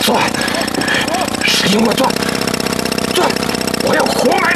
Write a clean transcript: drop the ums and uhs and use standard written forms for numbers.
钻，使劲我钻，钻！我要活埋